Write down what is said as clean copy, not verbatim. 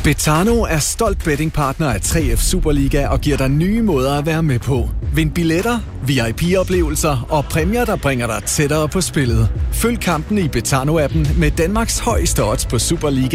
Betano er stolt bettingpartner af 3F Superliga og giver dig nye måder at være med på. Vind billetter, VIP-oplevelser og præmier, der bringer dig tættere på spillet. Følg kampen i Betano-appen med Danmarks højeste odds på Superliga